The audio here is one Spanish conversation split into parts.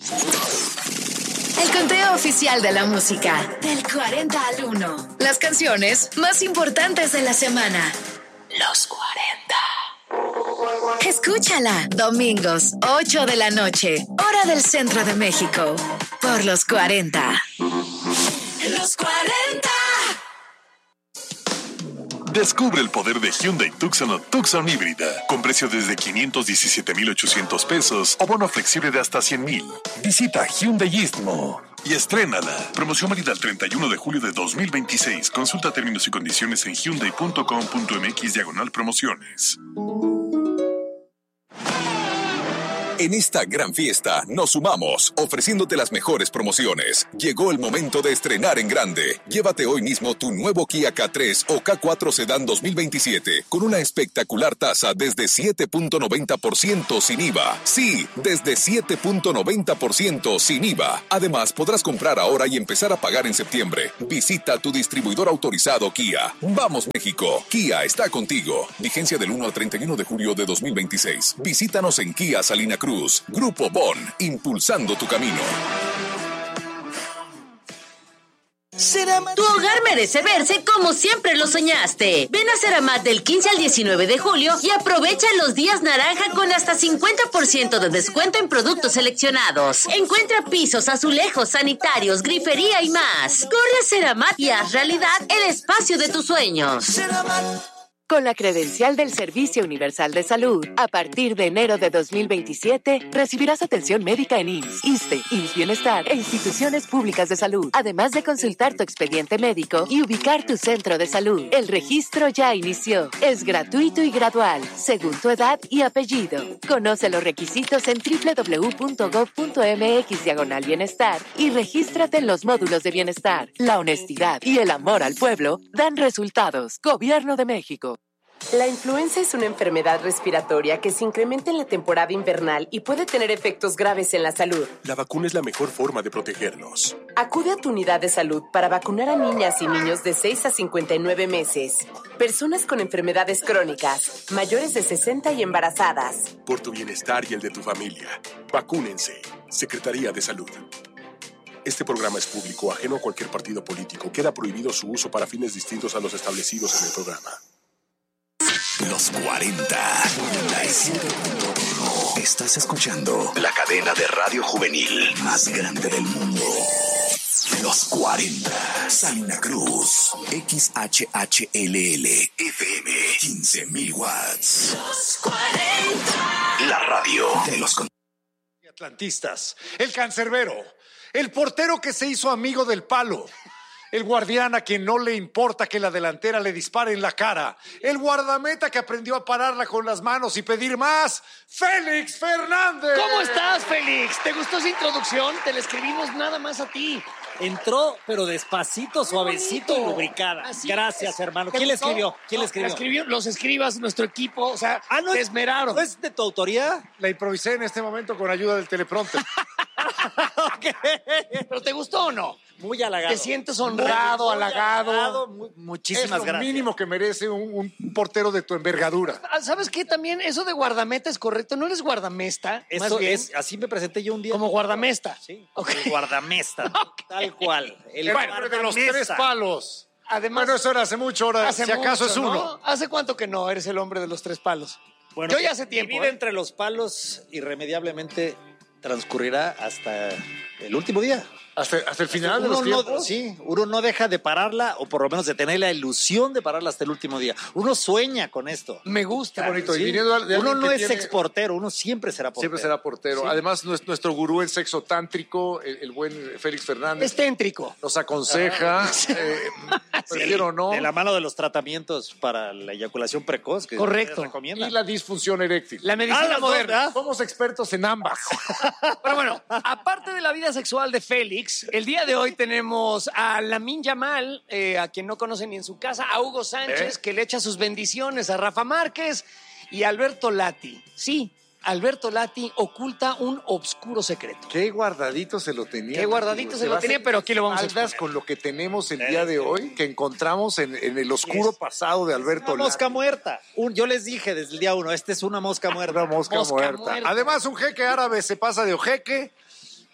El conteo oficial de la música, del 40 al 1. Las canciones más importantes de la semana. Los 40. Escúchala, domingos, 8 de la noche, hora del centro de México, por los 40. Los 40. Descubre el poder de Hyundai Tucson o Tucson híbrida, con precio desde 517,800 pesos o bono flexible de hasta 100,000. Visita Hyundai Istmo y estrénala. Promoción válida el 31 de julio de 2026. Consulta términos y condiciones en hyundai.com.mx/promociones. En esta gran fiesta nos sumamos, ofreciéndote las mejores promociones. Llegó el momento de estrenar en grande. Llévate hoy mismo tu nuevo Kia K3 o K4 Sedan 2027 con una espectacular tasa desde 7.90% sin IVA. Sí, desde 7.90% sin IVA. Además, podrás comprar ahora y empezar a pagar en septiembre. Visita tu distribuidor autorizado Kia. ¡Vamos, México! Kia está contigo. Vigencia del 1 al 31 de julio de 2026. Visítanos en Kia Salina Cruz. Grupo Bon, impulsando tu camino. Tu hogar merece verse como siempre lo soñaste. Ven a Ceramat del 15 al 19 de julio y aprovecha los días naranja con hasta 50% de descuento en productos seleccionados. Encuentra pisos, azulejos, sanitarios, grifería y más. Corre a Ceramat y haz realidad el espacio de tus sueños. Con la credencial del Servicio Universal de Salud, a partir de enero de 2027, recibirás atención médica en IMSS, ISSSTE, IMSS Bienestar e instituciones públicas de salud, además de consultar tu expediente médico y ubicar tu centro de salud. El registro ya inició. Es gratuito y gradual, según tu edad y apellido. Conoce los requisitos en www.gov.mx/bienestar y regístrate en los módulos de bienestar. La honestidad y el amor al pueblo dan resultados. Gobierno de México. La influenza es una enfermedad respiratoria que se incrementa en la temporada invernal y puede tener efectos graves en la salud. La vacuna es la mejor forma de protegernos. Acude a tu unidad de salud para vacunar a niñas y niños de 6 a 59 meses, personas con enfermedades crónicas, mayores de 60 y embarazadas. Por tu bienestar y el de tu familia, vacúnense. Secretaría de Salud. Este programa es público, ajeno a cualquier partido político. Queda prohibido su uso para fines distintos a los establecidos en el programa. Los 40. 97.1. Estás escuchando la cadena de radio juvenil más grande del mundo. Los 40. Salina Cruz. XHHLL. FM. 15,000 watts. Los 40. La radio de los Atlantistas. El cancerbero. El portero que se hizo amigo del palo. El guardián a quien no le importa que la delantera le dispare en la cara. El guardameta que aprendió a pararla con las manos y pedir más. ¡Félix Fernández! ¿Cómo estás, Félix? ¿Te gustó esa introducción? Te la escribimos nada más a ti. Entró, pero despacito, suavecito y lubricada. Gracias, hermano. ¿Quién le escribió? Los escribas, nuestro equipo, o sea, se esmeraron. ¿No es de tu autoría? La improvisé en este momento con ayuda del teleprompter. Okay. ¿Pero te gustó o no? Muy halagado. ¿Te sientes honrado, halagado? Muchísimas gracias. Es lo mínimo que merece un portero de tu envergadura. ¿Sabes qué? También eso de guardameta es correcto. ¿No eres guardamesta? Eso más bien. es, así me presenté yo un día. ¿Como guardamesta? Sí, guardamesta. Okay. Tal cual. El hombre de los 3 palos. Además, bueno, eso era hace mucho, ahora si acaso es uno. ¿No? ¿Hace cuánto que no eres el hombre de los 3 palos? Bueno, yo ya hace tiempo. Mi vida entre los palos irremediablemente transcurrirá hasta el último día. Hasta el final de los tiempos. Sí, uno no deja de pararla, o por lo menos de tener la ilusión de pararla hasta el último día. Uno sueña con esto. Me gusta. Qué bonito. Sí. Y viniendo de uno no es exportero, uno siempre será portero. Siempre será portero. Sí. Además, nuestro gurú en sexo tántrico, el buen Félix Fernández. Es téntrico. Nos aconseja, prefiero no. De la mano de los tratamientos para la eyaculación precoz. Que correcto. Y la disfunción eréctil. La medicina moderna. Somos expertos en ambas. Pero bueno, aparte de la vida sexual de Félix, el día de hoy tenemos a Lamine Yamal, a quien no conocen ni en su casa, a Hugo Sánchez, que le echa sus bendiciones a Rafa Márquez, y a Alberto Lati. Sí, Alberto Lati oculta un obscuro secreto. Qué guardadito se lo tenía. Qué guardadito se lo tenía, pero aquí lo vamos a explicar. Con lo que tenemos el día de hoy, que encontramos en el oscuro pasado de Alberto Lati. Una mosca muerta. Yo les dije desde el día 1, esta es una mosca muerta. Una mosca muerta. Además, un jeque árabe se pasa de ojeque.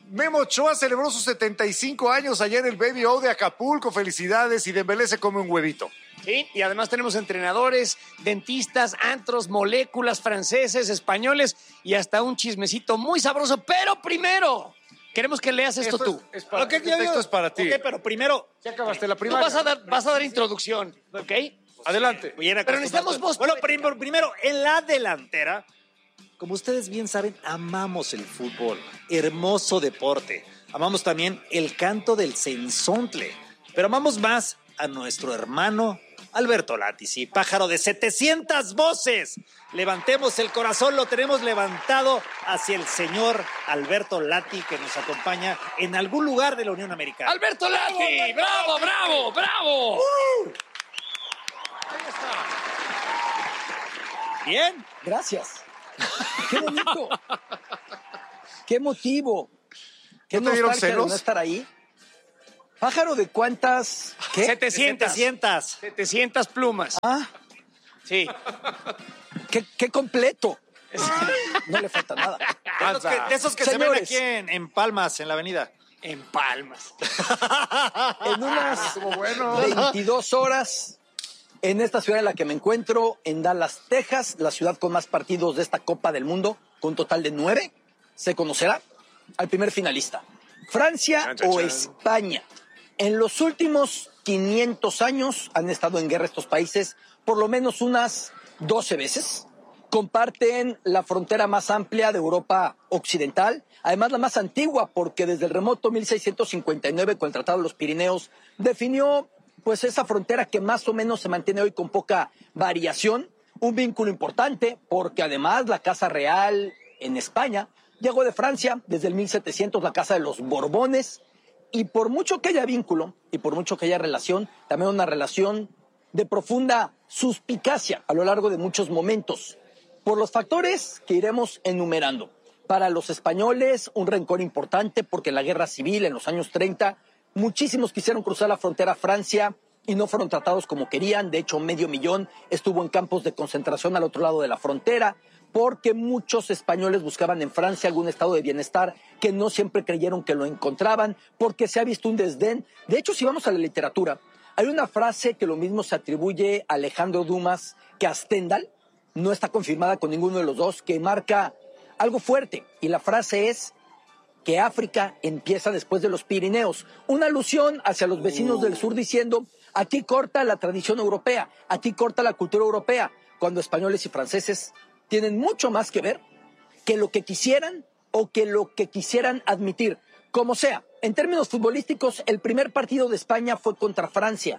Memo Ochoa celebró sus 75 años allá en el Baby O de Acapulco. Felicidades, y Dembélé se come un huevito. Sí, y además tenemos entrenadores, dentistas, antros, moléculas, franceses, españoles y hasta un chismecito muy sabroso. Pero primero, queremos que leas esto tú. Este texto es para ti. Ok, pero primero... Ya acabaste la Tú primaria. vas a dar introducción, ¿ok? Adelante. Pero necesitamos voz. Bueno, primero, en la delantera, como ustedes bien saben, amamos el fútbol. Hermoso deporte. Amamos también el canto del cenzontle. Pero amamos más a nuestro hermano Alberto Lati, sí, pájaro de 700 voces. Levantemos el corazón, lo tenemos levantado hacia el señor Alberto Lati, que nos acompaña en algún lugar de la Unión Americana. ¡Alberto Lati! ¡Bravo, bravo, bravo! Ahí está. Bien. Gracias. ¡Qué bonito! ¡Qué motivo! ¡Qué ¿No te dieron nostalgia de celos? no estar ahí! ¿Pájaro de cuántas? ¿Qué? 700 plumas. Ah, Sí. qué completo. No le falta nada. De esos que se ven Señores. aquí en Palmas, en la avenida. En Palmas. En unas Estuvo bueno. 22 horas, en esta ciudad en la que me encuentro, en Dallas, Texas, la ciudad con más partidos de esta Copa del Mundo, con un total de 9, se conocerá al primer finalista. Francia o España. En los últimos 500 años han estado en guerra estos países por lo menos unas 12 veces. Comparten la frontera más amplia de Europa Occidental, además la más antigua, porque desde el remoto 1659, con el Tratado de los Pirineos, definió pues esa frontera que más o menos se mantiene hoy con poca variación. Un vínculo importante, porque además la Casa Real en España llegó de Francia, desde el 1700, la Casa de los Borbones, y por mucho que haya vínculo, y por mucho que haya relación, también una relación de profunda suspicacia a lo largo de muchos momentos, por los factores que iremos enumerando. Para los españoles, un rencor importante, porque en la guerra civil, en los años 30, muchísimos quisieron cruzar la frontera a Francia y no fueron tratados como querían. De hecho, 500,000 estuvo en campos de concentración al otro lado de la frontera, porque muchos españoles buscaban en Francia algún estado de bienestar que no siempre creyeron que lo encontraban, porque se ha visto un desdén. De hecho, si vamos a la literatura, hay una frase que lo mismo se atribuye a Alejandro Dumas que a Stendhal, no está confirmada con ninguno de los dos, que marca algo fuerte, y la frase es que África empieza después de los Pirineos, una alusión hacia los vecinos del sur diciendo, aquí corta la tradición europea, aquí corta la cultura europea, cuando españoles y franceses tienen mucho más que ver que lo que quisieran o que lo que quisieran admitir. Como sea, en términos futbolísticos, el primer partido de España fue contra Francia,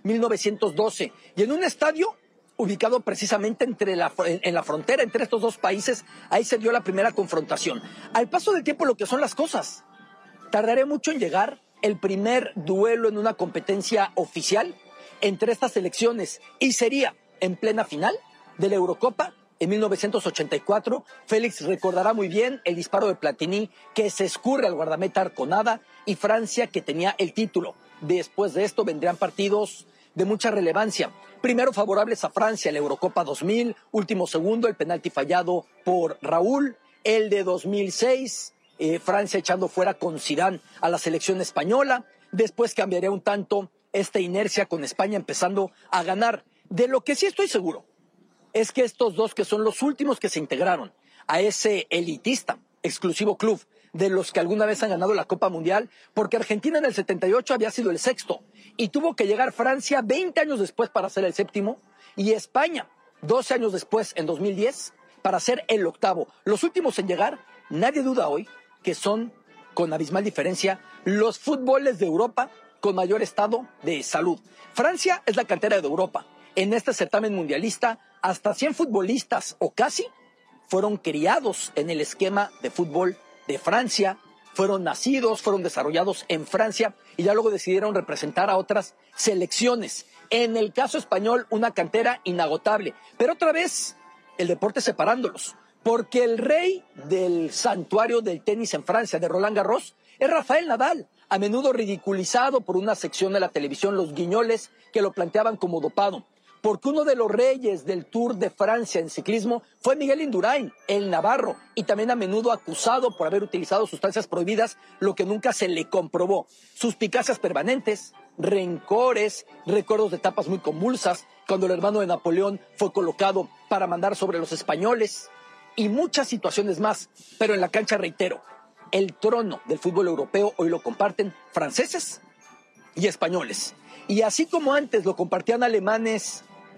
1912, y en un estadio ubicado precisamente en la frontera entre estos dos países, ahí se dio la primera confrontación. Al paso del tiempo, lo que son las cosas, tardaré mucho en llegar el primer duelo en una competencia oficial entre estas selecciones, y sería en plena final de la Eurocopa en 1984. Félix recordará muy bien el disparo de Platini que se escurre al guardameta Arconada, y Francia, que tenía el título. Después de esto vendrían partidos de mucha relevancia. Primero favorables a Francia, la Eurocopa 2000, último segundo, el penalti fallado por Raúl, el de 2006, Francia echando fuera con Zidane a la selección española. Después cambiaría un tanto esta inercia con España empezando a ganar. De lo que sí estoy seguro es que estos dos, que son los últimos que se integraron a ese elitista, exclusivo club de los que alguna vez han ganado la Copa Mundial, porque Argentina en el 78 había sido el sexto, y tuvo que llegar Francia 20 años después para ser el séptimo, y España 12 años después, en 2010, para ser el octavo. Los últimos en llegar, nadie duda hoy, que son, con abismal diferencia, los fútboles de Europa con mayor estado de salud. Francia es la cantera de Europa. En este certamen mundialista, hasta 100 futbolistas, o casi, fueron criados en el esquema de fútbol de Francia, fueron nacidos, fueron desarrollados en Francia, y ya luego decidieron representar a otras selecciones. En el caso español, una cantera inagotable. Pero otra vez, el deporte separándolos, porque el rey del santuario del tenis en Francia, de Roland Garros, es Rafael Nadal, a menudo ridiculizado por una sección de la televisión, los guiñoles, que lo planteaban como dopado. porque uno de los reyes del Tour de Francia en ciclismo fue Miguel Indurain, el navarro, y también a menudo acusado por haber utilizado sustancias prohibidas, lo que nunca se le comprobó. Suspicacias permanentes, rencores, recuerdos de etapas muy convulsas, cuando el hermano de Napoleón fue colocado para mandar sobre los españoles, y muchas situaciones más. Pero en la cancha, reitero, el trono del fútbol europeo hoy lo comparten franceses y españoles. Y así como antes lo compartían alemanes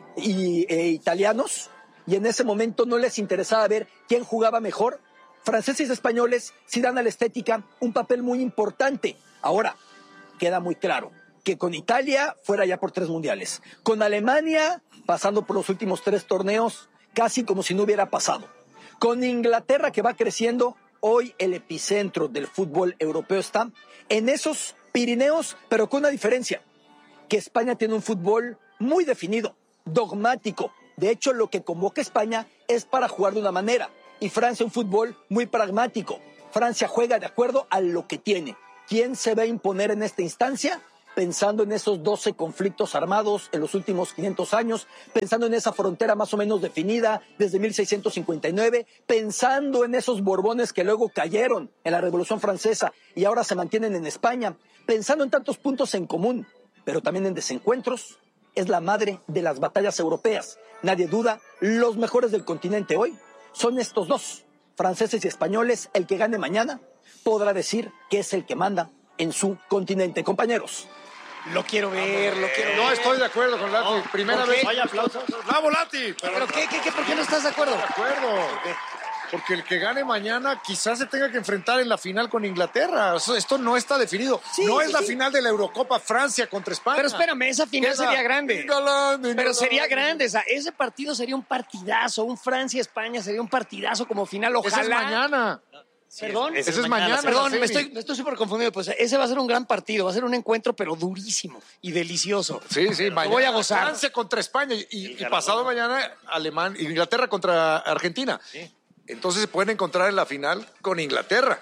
e italianos, y en ese momento no les interesaba ver quién jugaba mejor, franceses y españoles sí dan a la estética un papel muy importante. Ahora, queda muy claro que con Italia fuera ya por 3 mundiales, con Alemania pasando por los últimos 3 torneos, casi como si no hubiera pasado, con Inglaterra que va creciendo. Hoy el epicentro del fútbol europeo está en esos Pirineos, pero con una diferencia, que España tiene un fútbol muy definido, dogmático. De hecho, lo que convoca España es para jugar de una manera, y Francia un fútbol muy pragmático. Francia juega de acuerdo a lo que tiene. ¿Quién se va a imponer en esta instancia? Pensando en esos 12 conflictos armados en los últimos 500 años, pensando en esa frontera más o menos definida desde 1659, pensando en esos Borbones que luego cayeron en la Revolución Francesa y ahora se mantienen en España, pensando en tantos puntos en común, pero también en desencuentros. Es la madre de las batallas europeas. Nadie duda, los mejores del continente hoy son estos 2, franceses y españoles. El que gane mañana podrá decir que es el que manda en su continente. Compañeros. Lo quiero ver, lo quiero ver. No estoy de acuerdo con Lati. Primera vez. Vaya aplausos. ¡Bravo, Lati! ¿Pero qué? ¿Por qué no estás de acuerdo? De acuerdo. Porque el que gane mañana quizás se tenga que enfrentar en la final con Inglaterra. Esto no está definido. No es la final de la Eurocopa Francia contra España. Pero espérame, esa final sería grande. England. Pero sería grande. O sea, ese partido sería un partidazo. Un Francia-España sería un partidazo como final. Ojalá. Ese es mañana. Perdón. Ese es mañana. Perdón, me estoy súper confundido. Pues ese va a ser un gran partido. Va a ser un encuentro, pero durísimo y delicioso. Sí, mañana. Voy a gozar. Francia contra España y pasado mañana Inglaterra contra Argentina. Sí. Entonces se pueden encontrar en la final con Inglaterra.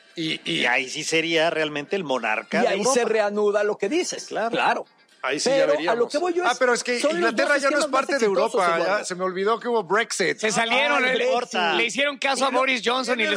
Y ahí sí sería realmente el monarca. Y ahí se reanuda lo que dices. Claro. Ahí sí pero ya veríamos. a lo que voy yo es, pero es que Inglaterra ya no es parte de Europa. Ya se me olvidó que hubo Brexit. Se salieron. Le hicieron caso a Boris Johnson y les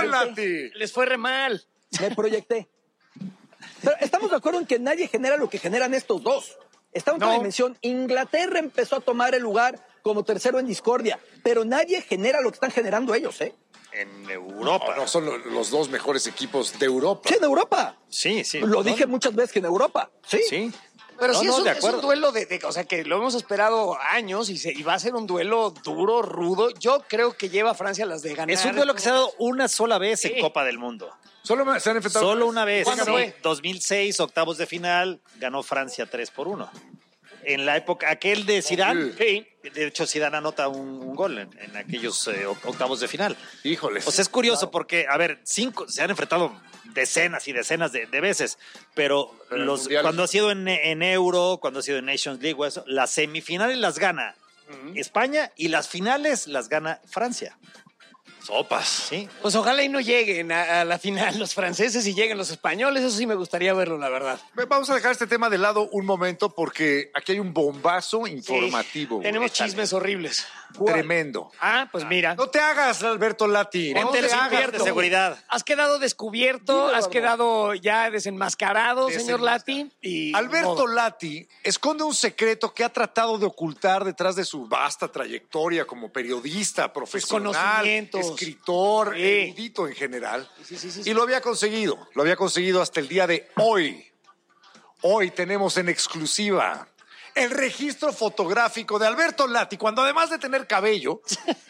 fue re mal. Me proyecté. Pero estamos de acuerdo en que nadie genera lo que generan estos 2. Está en otra dimensión. Inglaterra empezó a tomar el lugar como tercero en discordia, pero nadie genera lo que están generando ellos, ¿eh? En Europa. No son los 2 mejores equipos de Europa. Sí, en Europa. Sí. Lo dije muchas veces que en Europa. Sí. Pero sí es un duelo o sea, que lo hemos esperado años y va a ser un duelo duro, rudo. Yo creo que lleva a Francia las de ganar. Es un duelo que se ha dado una sola vez en Copa del Mundo. Solo se han enfrentado. Solo una vez. ¿Cuándo fue? 2006, octavos de final, ganó Francia 3-1. En la época, aquel de Zidane, de hecho Zidane anota un gol en aquellos octavos de final. Híjoles. O sea, es curioso porque, a ver, se han enfrentado decenas y decenas de veces, pero cuando ha sido en Euro, cuando ha sido en Nations League, eso, las semifinales las gana España y las finales las gana Francia. Sopas. Sí. Pues ojalá y no lleguen a la final los franceses y lleguen los españoles. Eso sí me gustaría verlo, la verdad. Vamos a dejar este tema de lado un momento porque aquí hay un bombazo informativo. Tenemos chismes horribles. Tremendo. Pues mira. No te hagas, Alberto Lati. No te hagas de seguridad. Has quedado descubierto, has quedado ya desenmascarado, señor Lati. Alberto Lati esconde un secreto que ha tratado de ocultar detrás de su vasta trayectoria como periodista, profesional, escritor, erudito en general. Sí. Y lo había conseguido hasta el día de hoy. Hoy tenemos en exclusiva el registro fotográfico de Alberto Lati, cuando además de tener cabello,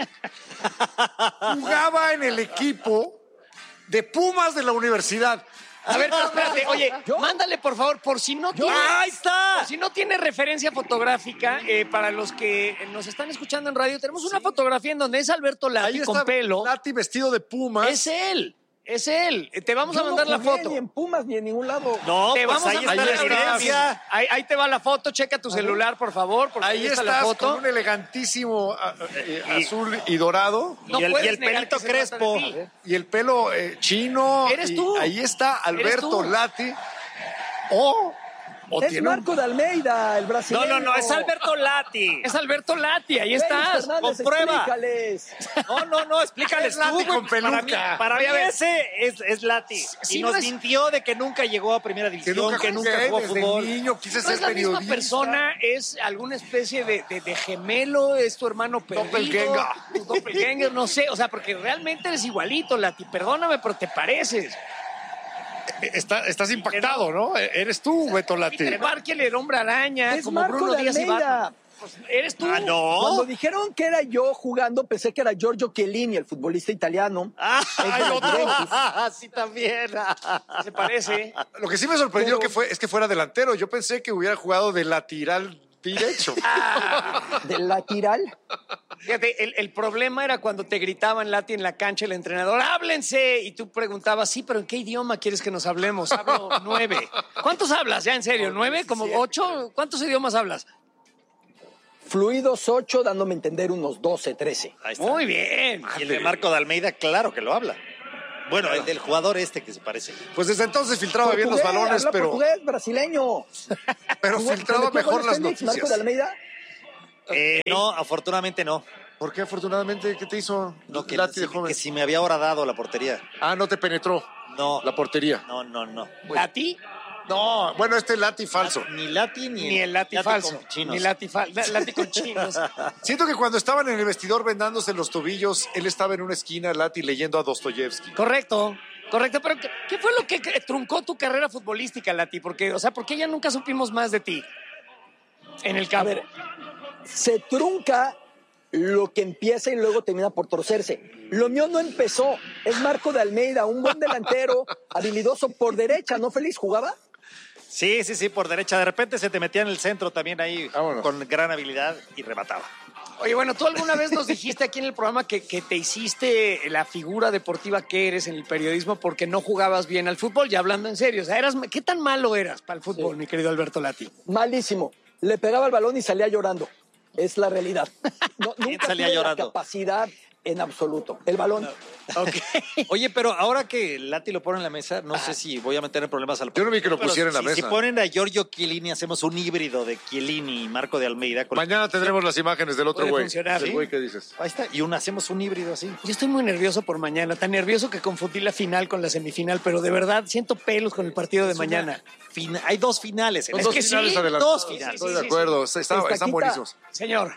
jugaba en el equipo de Pumas de la universidad. A ver, pero espérate, oye, mándale por favor, por si no tiene... ¡Ahí está! Por si no tiene referencia fotográfica, para los que nos están escuchando en radio, tenemos una fotografía en donde es Alberto Lati con pelo. Lati vestido de Pumas. Es él. Te vamos a mandar la foto. Ni en Pumas ni en ningún lado. No, te vamos ahí a mandar la evidencia. Ahí te va la foto. Checa tu celular, por favor. Porque ahí está estás la foto. con un elegantísimo azul y dorado. No y el pelito crespo. Y el pelo chino. Eres tú. Ahí está Alberto Lati. O Es Marco de Almeida, el brasileño. No, es Alberto Latti. Es Alberto Latti, ahí Félix estás. Fernández, comprueba. explícales. No, explícales tú, güey. con peluca. Para mí Oye, a ver. ese es Latti. Sí, y no nos es- mintió de que nunca llegó a primera división, que nunca jugué, jugó desde fútbol. niño quise ¿No ser es la misma periodista. persona? ¿Es alguna especie de gemelo? ¿Es tu hermano perdido? Doppelganger. Tu doppelganger, no sé. O sea, porque realmente eres igualito, Lati. Perdóname, pero te pareces. Estás impactado, ¿no? Eres tú, Beto Lati. Peter Parker, el hombre araña, Es como Marco Bruno de Díaz y Almeida. Batman. Pues, eres tú. Cuando dijeron que era yo jugando, pensé que era Giorgio Chiellini, el futbolista italiano. Ay, otro. Sí, también. Se parece. Lo que sí me sorprendió Pero- es que fuera delantero. Yo pensé que hubiera jugado de lateral derecho. ¿Del lateral? Fíjate, el problema era cuando te gritaban Lati en la cancha el entrenador, ¡háblense! Y tú preguntabas, sí, pero ¿en qué idioma quieres que nos hablemos? Hablo 9. ¿Cuántos hablas? Ya, en serio, ¿9? ¿Como 8? ¿Cuántos idiomas hablas? Fluidos 8, dándome a entender unos 12, 13. Ahí está. Muy bien. Y el de Marco de Almeida, claro que lo habla. Bueno, el del jugador este que se parece. Pues desde entonces filtraba bien los Portugués, balones, habla pero brasileño. filtraba ¿Se metió mejor goles las Félix, noticias. Marco de Almeida? No, afortunadamente no. ¿Por qué afortunadamente? ¿Qué te hizo No, que, Lati de si, joven? que si me había horadado la portería. Ah, no te penetró No. la portería. No. ¿Lati? No, bueno, Lati falso. Ni Lati Ni el Lati falso. con chinos. Ni Lati con chinos. Siento que cuando estaban en el vestidor vendándose los tobillos, él estaba en una esquina, Lati, leyendo a Dostoyevsky. Correcto, pero ¿qué fue lo que truncó tu carrera futbolística, Lati? Porque, o sea, ¿por qué ya nunca supimos más de ti en el A campo? ver, se trunca lo que empieza y luego termina por torcerse. Lo mío no empezó. Es Marco de Almeida, un buen delantero, habilidoso por derecha, ¿no, Félix? ¿Jugaba? Sí, por derecha. De repente se te metía en el centro también ahí Vámonos. con gran habilidad y remataba. Oye, bueno, tú alguna vez nos dijiste aquí en el programa que te hiciste la figura deportiva que eres en el periodismo porque no jugabas bien al fútbol, ya hablando en serio. O sea, ¿qué tan malo eras para el fútbol, mi querido Alberto Lati? Malísimo. Le pegaba el balón y salía llorando. Es la realidad. No, nunca salía tuve llorando? la capacidad en absoluto. El balón. Oye, pero ahora que Lati lo pone en la mesa, no sé si voy a meter en problemas al... Yo no vi que lo Pero pusiera en la si mesa. ponen a Giorgio Chiellini, hacemos un híbrido de Chiellini y Marco de Almeida. Mañana tendremos las imágenes del otro Puede güey. funcionar, Del ¿sí? güey que dices. Ahí está. Y hacemos un híbrido así. Yo estoy muy nervioso por mañana, tan nervioso que confundí la final con la semifinal, pero de verdad siento pelos con el partido de mañana. Hay dos finales. Son Es dos que finales sí, adelantados. dos finales. Estoy de acuerdo. Están Estaquita. buenísimos. Señor,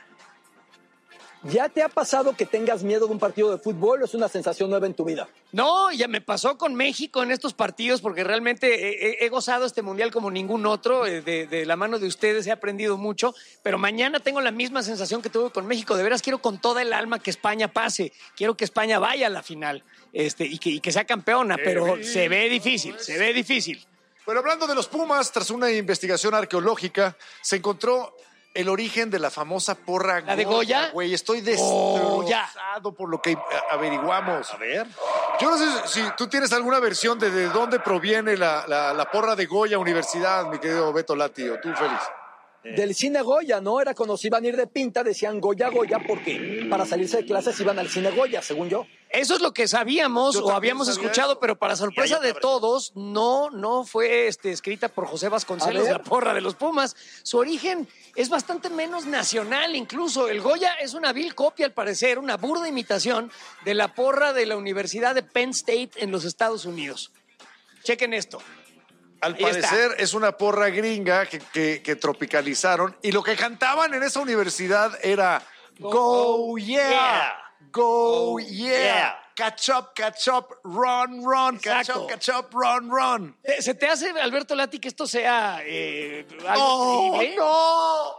¿Ya te ha pasado que tengas miedo de un partido de fútbol o es una sensación nueva en tu vida? no, ya me pasó con México en estos partidos porque realmente he gozado este mundial como ningún otro. De la mano de ustedes he aprendido mucho, pero mañana tengo la misma sensación que tuve con México. De veras quiero con toda el alma que España pase. Quiero que España vaya a la final y que sea campeona, pero se ve difícil. Bueno, hablando de los Pumas, tras una investigación arqueológica, se encontró el origen de la famosa porra ¿La de Goya? Güey, estoy Goya. destrozado por lo que averiguamos. A ver. Yo no sé si tú tienes alguna versión de dónde proviene la porra de Goya Universidad, mi querido Beto Lati, o tú, Félix. Del cine Goya, ¿no? Era cuando se iban a ir de pinta, decían Goya, porque para salirse de clases iban al cine Goya, según yo. Eso es lo que sabíamos Yo o también habíamos sabía escuchado, eso. pero para sorpresa de todos, no fue escrita por José Vasconcelos, A ver. la porra de los Pumas. Su origen es bastante menos nacional, incluso. El Goya es una vil copia, al parecer, una burda imitación de la porra de la Universidad de Penn State en los Estados Unidos. Chequen esto. Al Ahí está. parecer es una porra gringa que tropicalizaron y lo que cantaban en esa universidad era Go yeah, Go yeah, catch up, run, catch Exacto. up, run. ¿Se te hace, Alberto Lati, que esto sea algo creíble? No.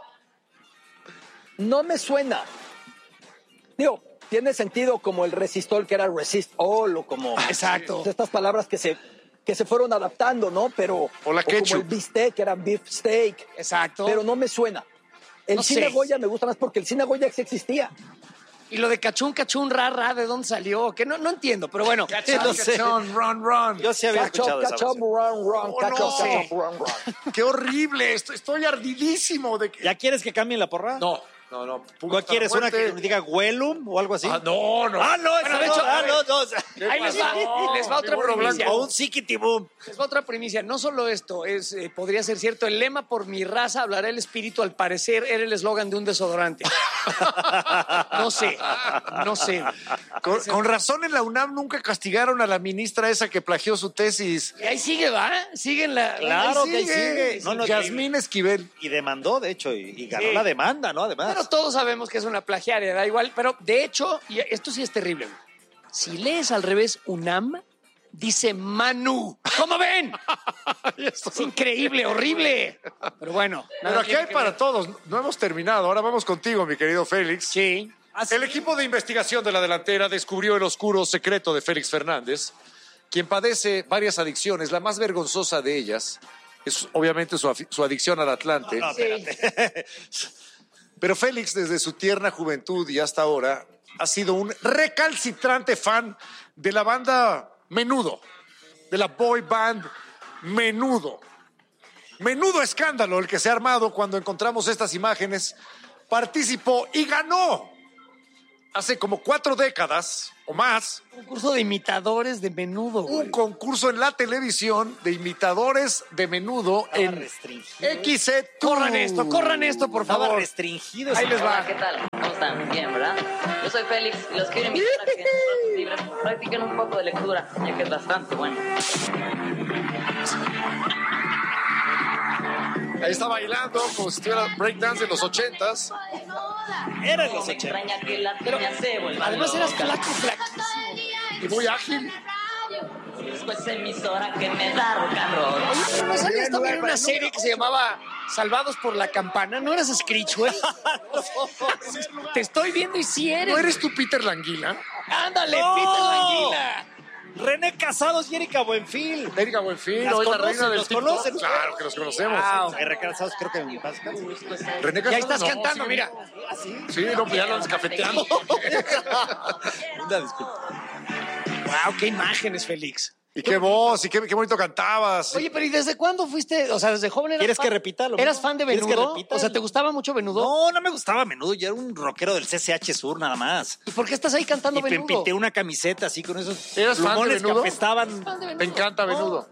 No me suena. Digo, tiene sentido como el resistol, que era resist all, o como Exacto. estas palabras que se fueron adaptando, ¿no? Pero O la como ketchup. el bistec, que era beef steak. Exacto. Pero no me suena. El No cine sé. Goya me gusta más porque el cine Goya sí existía. Y lo de cachún, ra, ¿de dónde salió? Que no entiendo, pero bueno. No sé. Run. Yo sí había Catch escuchado up, esa catch up, versión. run, catch no. up, catch up, run. Qué horrible, estoy ardidísimo de que... ¿Ya quieres que cambien la porra? No. No. ¿Cuál quieres? ¿Una que diga Huelum o algo así? No. No, eso de hecho, no. Ahí les va otra primicia. O un Ziquitibum. Les va otra primicia. No solo esto, podría ser cierto. El lema "por mi raza hablará el espíritu", al parecer era el eslogan de un desodorante. No sé. Con razón en la UNAM nunca castigaron a la ministra esa que plagió su tesis. Y ahí sigue, ¿va? Sigue en la... Claro que ahí sigue. Yasmín Esquivel. Y demandó, de hecho, y ganó la demanda, ¿no? Además. Pero todos sabemos que es una plagiaria, da igual. Pero, de hecho, y esto sí es terrible. Si lees al revés UNAM, dice Manu. ¿Cómo ven? Es increíble, horrible. Pero bueno. Pero aquí hay para todos. No hemos terminado. Ahora vamos contigo, mi querido Félix. Sí. El equipo de investigación de la delantera descubrió el oscuro secreto de Félix Fernández, quien padece varias adicciones. La más vergonzosa de ellas es obviamente su adicción al Atlante. Pero Félix, desde su tierna juventud y hasta ahora, ha sido un recalcitrante fan de la banda Menudo, de la boy band Menudo. Menudo escándalo el que se ha armado cuando encontramos estas imágenes. Participó y ganó hace como 4 décadas o más. Un concurso de imitadores de Menudo. Un concurso en la televisión de imitadores de Menudo en XC. Corran esto, por favor. Estaba restringido. Ahí les va. Hola, ¿qué tal? ¿Cómo están? Bien, ¿verdad? Yo soy Félix y los quiero invitar a que en sus ratos libres practiquen un poco de lectura, ya que es bastante bueno. Ahí está bailando como si estuviera breakdance de los 80s. Era en No los me 80. extraña que la piña se vuelva Además eras loca. flaquísimo. Y muy ágil. Después emisora que me da rock and roll. Pero no sabías también una serie que se llamaba Salvados por la Campana. ¿No eras Screech, güey? Te estoy viendo y sí eres. ¿No eres tú Peter Languila? Ándale, ¡No! Peter Languila. René Casados y Erika Buenfil. Erika Buenfil, ¿Las hoy la conocen? reina del ¿Los TikTok. conocen? Claro que los conocemos. Wow. René Casados creo que en paz. René Ya Casados, estás no, cantando, sí. mira. Sí, no, pues ya lo descafeteamos. Una disculpa. Wow, qué imágenes, Félix. Y qué voz, y qué bonito cantabas. Oye, pero ¿y desde cuándo fuiste? O sea, desde joven eras ¿Quieres fan? que repita lo ¿Eras mismo? fan de ¿Quieres que Menudo? repita? O sea, ¿te gustaba mucho Menudo? No me gustaba Menudo. Yo era un rockero del CCH Sur nada más. ¿Y por qué estás ahí cantando Y me Menudo? pinté una camiseta así con esos ¿Eras fan de plumones que Menudo? apestaban. Me encanta Menudo.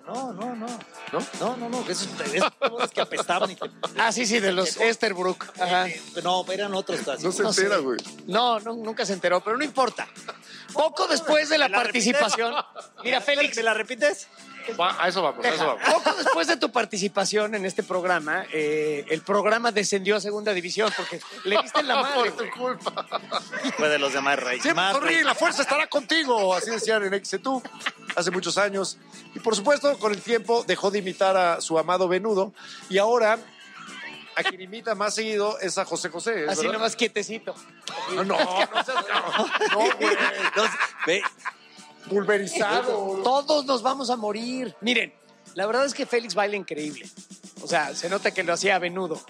No, que esos plumones que apestaban. Y Ah, sí, de los Esterbrook. Ajá. no, eran otros. Así. No se entera, güey. No, nunca se enteró, pero no importa. Poco después de la ¿Me la participación. Mira, Félix. ¿Me la repites? A eso vamos, a eso vamos. Poco después de tu participación en este programa, el programa descendió a segunda división porque le diste la madre. Por tu culpa. Fue de los demás reyes. Siempre sonríe, la fuerza estará contigo. Así decían en XC2 hace muchos años. Y por supuesto, con el tiempo dejó de imitar a su amado Menudo. Y ahora, a quien imita más seguido es a José José. Así ¿verdad? nomás quietecito. No seas cabrón. No, güey. Ve, Pulverizado. Todos nos vamos a morir. Miren, la verdad es que Félix baila increíble. O sea, se nota que lo hacía a Menudo.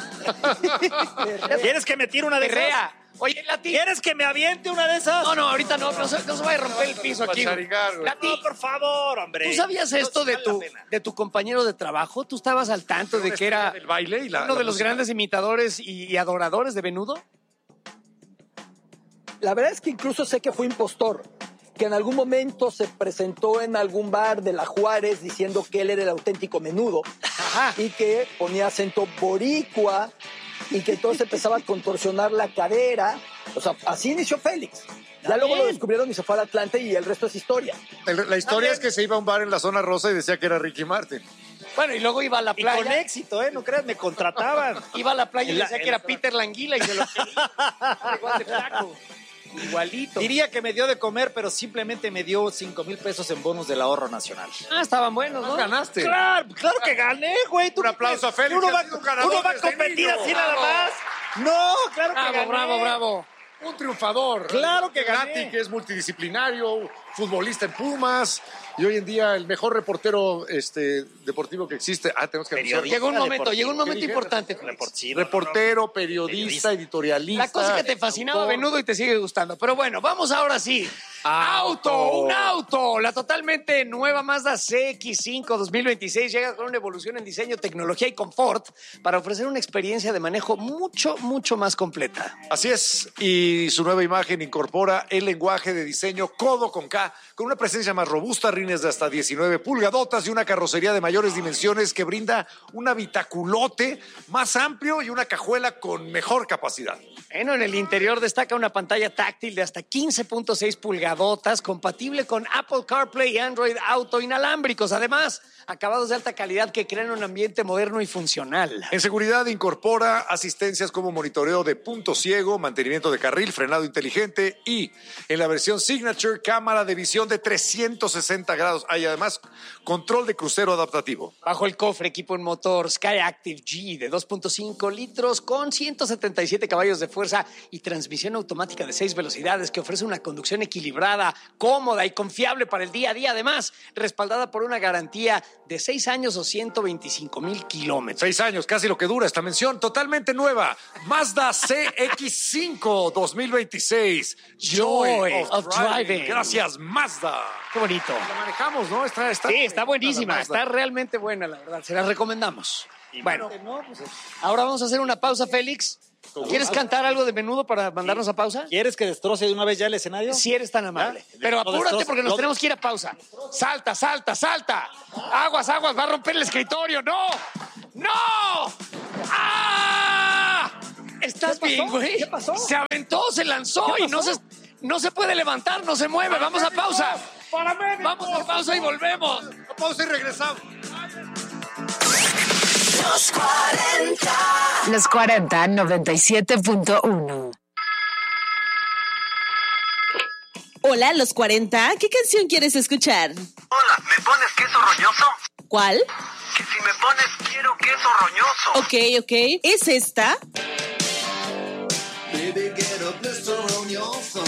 ¿Quieres que me tire una de esas? Perrea. Oye, Lati. ¿Quieres que me aviente una de esas? No, ahorita no se vaya a romper el piso aquí. güey. Lati, No, por favor, hombre. ¿tú sabías esto de tu compañero de trabajo? ¿Tú estabas al tanto de que era del baile y uno de los grandes imitadores y adoradores de Menudo? La verdad es que incluso sé que fue impostor, que en algún momento se presentó en algún bar de la Juárez diciendo que él era el auténtico Menudo y que ponía acento boricua y que entonces empezaba a contorsionar la cadera. O sea, así inició Félix. Ya luego lo descubrieron y se fue al Atlante y el resto es historia. La historia es que se iba a un bar en la zona rosa y decía que era Ricky Martin. Bueno, y luego iba a la playa. Y con éxito, no creas, me contrataban. Iba a la playa y decía que era Peter Languila y se lo quería. Igual de flaco. Igualito. Diría que me dio de comer, pero simplemente me dio 5,000 pesos en bonos del ahorro nacional. Ah, estaban buenos, ¿no? Ganaste. Claro que gané, güey. Un aplauso a Félix. Uno va a desde competir niño. así nada más. No, claro que gané. Bravo. Un triunfador. Claro que gané. Nati, que es multidisciplinario, futbolista en Pumas y hoy en día el mejor reportero deportivo que existe. Tenemos que anunciar. Llegó un momento ¿Qué dije? importante. Reportero, periodista, editorialista. La cosa que te fascinaba a Menudo y te sigue gustando. Pero bueno, vamos ahora sí Un auto. La totalmente nueva Mazda CX-5 2026 llega con una evolución en diseño, tecnología y confort para ofrecer una experiencia de manejo mucho, mucho más completa. Así es, y su nueva imagen incorpora el lenguaje de diseño codo con K, con una presencia más robusta, rines de hasta 19 pulgadotas y una carrocería de mayores dimensiones que brinda un habitaculote más amplio y una cajuela con mejor capacidad. Bueno, en el interior destaca una pantalla táctil de hasta 15.6 pulgadotas, compatible con Apple CarPlay y Android Auto inalámbricos. Además, acabados de alta calidad que crean un ambiente moderno y funcional. En seguridad incorpora asistencias como monitoreo de punto ciego, mantenimiento de carril, frenado inteligente y en la versión Signature, cámara de visión de 360 grados. Hay además control de crucero adaptativo. Bajo el cofre, equipo en motor Skyactiv G de 2.5 litros con 177 caballos de fuerza y transmisión automática de 6 velocidades que ofrece una conducción equilibrada, cómoda y confiable para el día a día. Además, respaldada por una garantía de 6 años o 125,000 kilómetros. 6 años, casi lo que dura esta mención. Totalmente nueva. Mazda CX-5 2026. Joy of Driving. Gracias, Mazda. Qué bonito. La manejamos, ¿no? Está buenísima. Está realmente buena, la verdad. Se la recomendamos. Bueno, ahora vamos a hacer una pausa, Félix. ¿Quieres cantar algo de Menudo para mandarnos a pausa? ¿Quieres que destroce de una vez ya el escenario? Si eres tan amable. Pero apúrate porque nos tenemos que ir a pausa. Salta, salta, salta. Aguas, aguas, va a romper el escritorio. ¡No! ¡No! ¡Ah! ¿Estás bien, güey? ¿Qué pasó? Se aventó, se lanzó y no se puede levantar, no se mueve. Vamos a pausa. Vamos a pausa y volvemos. A pausa y regresamos. Los 40. Los 40, 97.1. Hola, los 40. ¿Qué canción quieres escuchar? Hola, ¿me pones queso roñoso? ¿Cuál? Que si me pones quiero queso roñoso. Ok. ¿Es esta? Baby, quiero queso roñoso.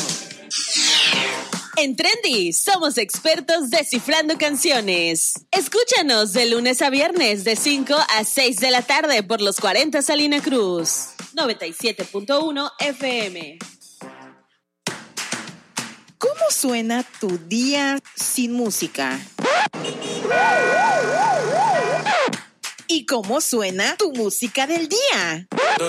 En Trendy, somos expertos descifrando canciones. Escúchanos de lunes a viernes de 5 a 6 de la tarde por los 40 Salina Cruz. 97.1 FM. ¿Cómo suena tu día sin música? ¿Y cómo suena tu música del día?